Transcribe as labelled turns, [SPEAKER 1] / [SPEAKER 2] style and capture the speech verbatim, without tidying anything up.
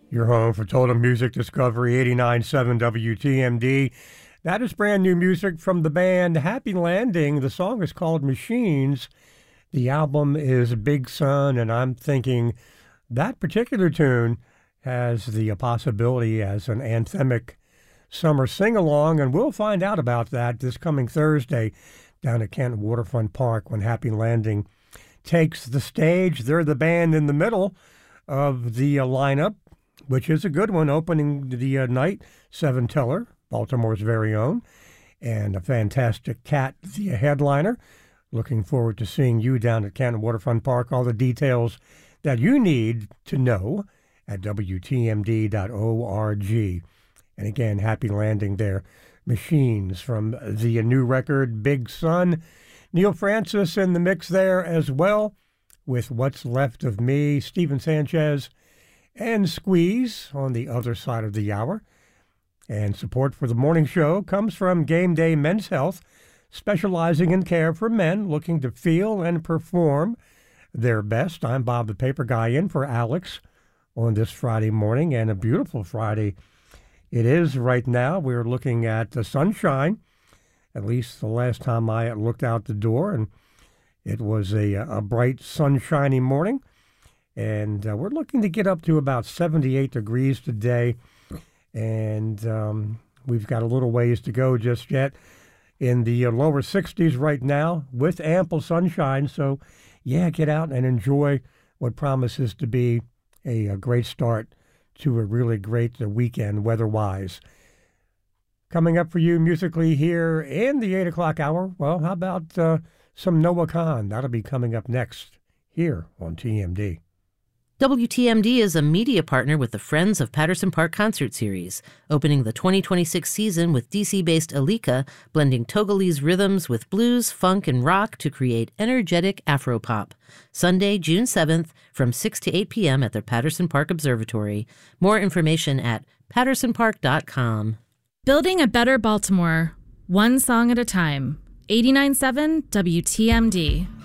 [SPEAKER 1] Your home for Total Music Discovery, eighty-nine point seven W T M D. That is brand new music from the band Happy Landing. The song is called Machines. The album is Big Sun, and I'm thinking that particular tune has the possibility as an anthemic summer sing-along, and we'll find out about that this coming Thursday down at Canton Waterfront Park when Happy Landing takes the stage. They're the band in the middle of the uh, lineup, which is a good one, opening the uh, night. Seven Teller, Baltimore's very own, and a fantastic Cat, the headliner. Looking forward to seeing you down at Canton Waterfront Park. All the details that you need to know at W T M D dot org. And again, Happy Landing there. Machines from the new record, Big Sun. Neil Francis in the mix there as well with What's Left of Me. Stephen Sanchez and Squeeze on the other side of the hour. And support for the morning show comes from Game Day Men's Health, specializing in care for men looking to feel and perform their best. I'm Bob the Paper Guy in for Alex on this Friday morning, and a beautiful Friday it is right now. We're looking at the sunshine, at least the last time I looked out the door, and it was a, a bright, sunshiny morning. And uh, we're looking to get up to about seventy-eight degrees today. And um, we've got a little ways to go just yet. In the uh, lower sixties right now with ample sunshine. So, yeah, get out and enjoy what promises to be a, a great start to a really great uh, weekend weather-wise. Coming up for you musically here in the eight o'clock hour, well, how about uh, some Noah Kahan? That'll be coming up next here on T M D.
[SPEAKER 2] W T M D is a media partner with the Friends of Patterson Park Concert Series, opening the twenty twenty-six season with D C-based Alika, blending Togolese rhythms with blues, funk, and rock to create energetic Afropop. Sunday, June seventh, from six to eight p.m. at the Patterson Park Observatory. More information at patterson park dot com.
[SPEAKER 3] Building a better Baltimore, one song at a time. eighty-nine point seven W T M D.